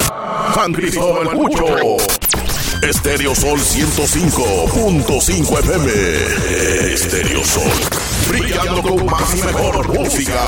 San Cristóbal Pucho. Estéreo Sol 105.5 FM. Estéreo Sol. Brillando con más y mejor música.